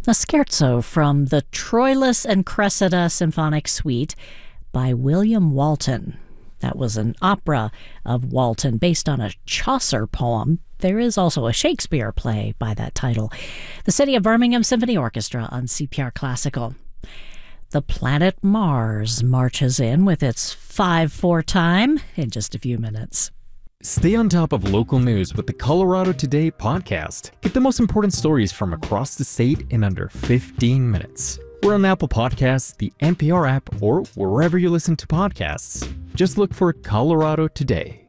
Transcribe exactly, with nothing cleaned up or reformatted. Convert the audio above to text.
A scherzo from the Troilus and Cressida Symphonic Suite by William Walton. That was an opera of Walton based on a Chaucer poem. There is also a Shakespeare play by that title. The City of Birmingham Symphony Orchestra on C P R Classical. The planet Mars marches in with its five four time in just a few minutes. Stay on top of local news with the Colorado Today podcast. Get the most important stories from across the state in under fifteen minutes. We're on Apple Podcasts, the N P R app, or wherever you listen to podcasts. Just look for Colorado Today.